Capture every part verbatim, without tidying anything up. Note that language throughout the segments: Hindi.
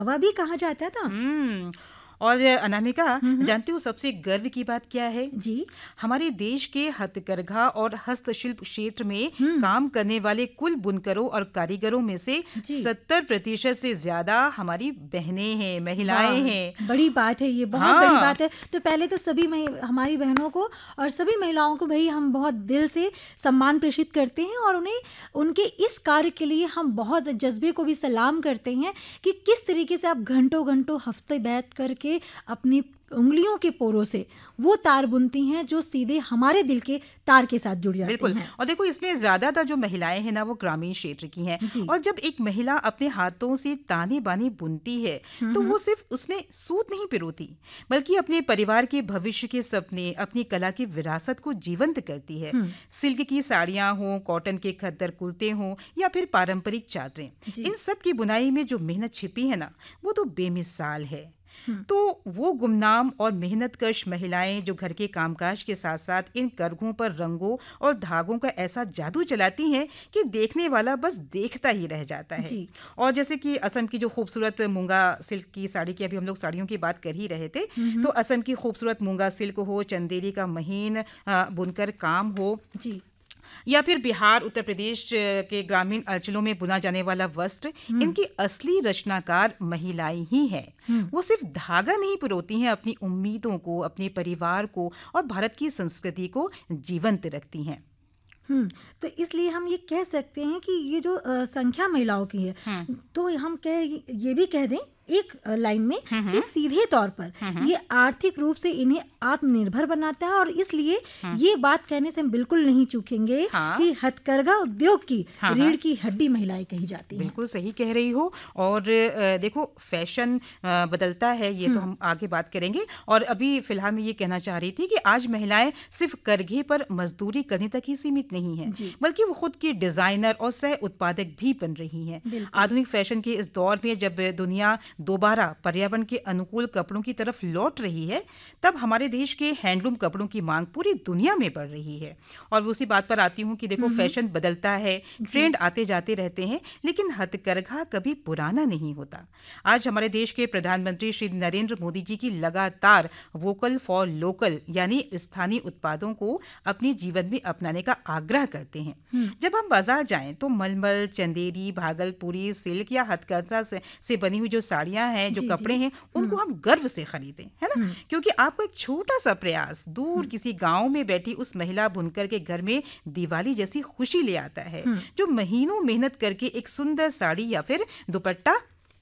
हवा भी कहा जाता था। हम्म और अनामिका, हम्म। जानती हो सबसे गर्व की बात क्या है? जी। हमारे देश के हथकरघा और हस्तशिल्प क्षेत्र में हम्म। काम करने वाले कुल बुनकरों और कारीगरों में से जी। सत्तर प्रतिशत से ज्यादा हमारी बहनें हैं, महिलाएं वाह, हैं। बड़ी बात है, ये बहुत बड़ी हाँ, बात है। तो पहले तो सभी महि- हमारी बहनों को और सभी महिलाओं को भाई हम बहुत दिल से सम्मान प्रेषित करते हैं और उन्हें उनके इस कार्य के लिए हम बहुत जज्बे को भी सलाम करते हैं कि किस तरीके से आप घंटों घंटों हफ्ते बैठ करके अपनी उंगलियों के पोरों से वो तार बुनती हैं जो सीधे हमारे दिल के तार के साथ जुड़ जाते बिल्कुल। हैं। और देखो, इसमें ज्यादातर जो महिलाएं हैं ना, वो ग्रामीण क्षेत्र की हैं। जी। और जब एक महिला अपने हाथों से ताने बाने बुनती है, तो हम्म। वो सिर्फ उसमें सूत नहीं पिरोती, बल्कि अपने परिवार के भविष्य के सपने, अपनी कला की विरासत को जीवंत करती है। हम्म। सिल्क की साड़ियां हों, कॉटन के खद्दर कुर्ते हों, या फिर पारंपरिक चादरें, जी। इन सब की बुनाई में जो मेहनत छिपी है ना, वो तो बेमिसाल है। हम्म। तो वो गुमनाम और मेहनतकश महिलाएं जो घर के कामकाज के साथ साथ इन करघों पर रंगों और धागों का ऐसा जादू चलाती हैं कि देखने वाला बस देखता ही रह जाता है। जी। और जैसे कि असम की जो खूबसूरत मूंगा सिल्क की साड़ी की, अभी हम लोग साड़ियों की बात कर ही रहे थे, हम्म। तो असम की खूबसूरत मूंगा सिल्क हो, चंदेरी का महीन अ, बुनकर काम हो, जी। या फिर बिहार, उत्तर प्रदेश अ, के ग्रामीण अंचलों में बुना जाने वाला वस्त्र, हम्म। इनकी असली रचनाकार महिलाएं ही हैं। हम्म। वो सिर्फ धागा नहीं पिरोती हैं, अपनी उम्मीदों को, अपने परिवार को और भारत की संस्कृति को जीवंत रखती हैं। हम्म। तो इसलिए हम ये कह सकते हैं कि ये जो अ, संख्या महिलाओं की है, हम्म तो हम कह ये भी कह दें एक अ, लाइन में हम्म कि सीधे तौर पर हम्म ये आर्थिक रूप से इन्हें आत्मनिर्भर बनाता है और इसलिए हम्म। ये बात कहने से हम बिल्कुल नहीं चूकेंगे हाँ कि हथकरघा उद्योग की हाँ रीढ़ हाँ, की हड्डी महिलाएं कही जाती हैं। बिल्कुल सही कह रही हो। और अ, देखो, फैशन अ, बदलता है, ये तो हम्म। हम आगे बात करेंगे। और अभी फिलहाल मैं ये कहना चाह रही थी कि आज महिलाएं सिर्फ करघे पर मजदूरी करने तक ही सीमित नहीं हैं, जी। बल्कि वो खुद की डिजाइनर और सह उत्पादक भी बन रही हैं। बिल्कुल। आधुनिक फैशन के इस दौर में जब दुनिया दोबारा पर्यावरण के अनुकूल कपड़ों की तरफ लौट रही है, तब हमारे देश के हैंडलूम कपड़ों की मांग पूरी दुनिया में बढ़ रही है। और उसी बात पर आती हूँ कि देखो, हम्म। फैशन बदलता है, जी। ट्रेंड आते जाते रहते हैं, लेकिन हथकरघा कभी पुराना नहीं होता। आज हमारे देश के प्रधानमंत्री श्री नरेंद्र मोदी जी की लगातार वोकल फॉर लोकल यानी स्थानीय उत्पादों को अपने जीवन में अपनाने का आग्रह करते हैं। हम्म। जब हम बाजार जाएं तो मलमल, चंदेरी, भागलपुरी सिल्क या हथकरघा से, से बनी हुई जो साड़ियां हैं, जो जी। कपड़े जी। हैं, उनको हम गर्व से खरीदें, है ना? हम्म। क्योंकि आपको एक छोटा सा प्रयास दूर किसी गांव में बैठी उस महिला बुनकर के घर में दिवाली जैसी खुशी ले आता है, हम्म। जो महीनों मेहनत करके एक सुंदर साड़ी या फिर दुपट्टा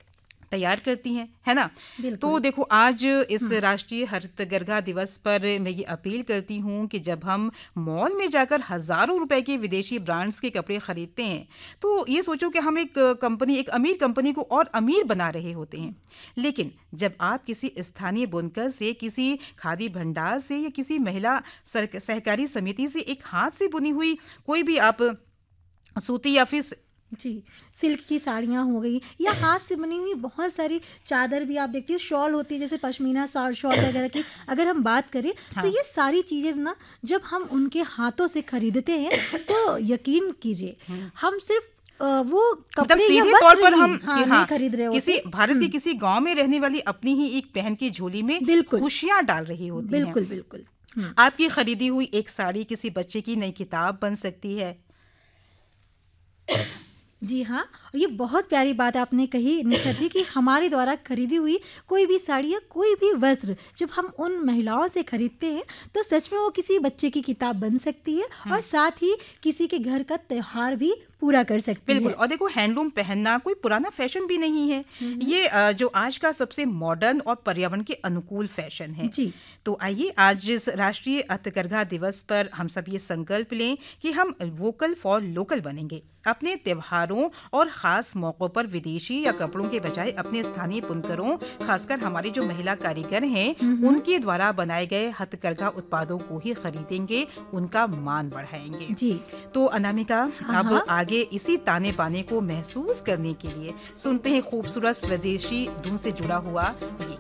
तैयार करती हैं, है ना? तो बिल्कुल। देखो, आज इस हम्म। राष्ट्रीय हथकरघा दिवस पर मैं ये अपील करती हूँ कि जब हम मॉल में जाकर हजारों रुपए के विदेशी ब्रांड्स के कपड़े खरीदते हैं, तो ये सोचो कि हम एक कंपनी, एक अमीर कंपनी को और अमीर बना रहे होते हैं। लेकिन जब आप किसी स्थानीय बुनकर से, किसी खादी भंडार से या किसी महिला सर- सहकारी समिति से एक हाथ से बुनी हुई कोई भी आप सूती या फिर जी, सिल्क की साड़ियाँ हो गई या हाथ से बनी हुई बहुत सारी चादर भी आप देखती है, शॉल होती है जैसे पश्मीना शॉल शॉल वगैरह की अगर हम बात करें, तो हाँ, ये सारी चीज़ें ना जब हम उनके हाथों से खरीदते हैं तो यकीन कीजिए हम सिर्फ अ, वो मतलब कपड़े या सीधे तौर वस्त्र पर ही हम हाँ, कि नहीं हाँ, खरीद रहे किसी होते। भारत के हम्म। किसी गांव में रहने वाली अपनी ही एक बहन की झोली में बिल्कुल खुशियां डाल रही होती हैं। बिल्कुल बिल्कुल। हम्म। आपकी खरीदी हुई एक साड़ी किसी बच्चे की नई किताब बन सकती है। जी हाँ, और ये बहुत प्यारी बात आपने कही निखत जी कि हमारे द्वारा खरीदी हुई कोई भी साड़ी या कोई भी वस्त्र जब हम उन महिलाओं से खरीदते हैं तो सच में वो किसी बच्चे की किताब बन सकती है और साथ ही किसी के घर का त्योहार भी पूरा कर सकती बिल्कुल। है। और देखो, हैंडलूम पहनना कोई पुराना फैशन भी नहीं है, ये अ, जो आज का सबसे मॉडर्न और पर्यावरण के अनुकूल फैशन है। जी। तो आइए आज इस राष्ट्रीय हथकरघा दिवस पर हम सब ये संकल्प लें कि हम वोकल फॉर लोकल बनेंगे। अपने त्योहारों और खास मौक़ों पर विदेशी या कपड़ों के बजाय अपने स्थानीय बुनकरों, खासकर हमारी जो महिला कारीगर हैं, उनके द्वारा बनाए गए हथकरघा उत्पादों को ही खरीदेंगे, उनका मान बढ़ाएंगे। जी। तो अनामिका, हाँ अब हाँ। आगे इसी ताने बाने को महसूस करने के लिए सुनते हैं खूबसूरत स्वदेशी धुन से जुड़ा हुआ ये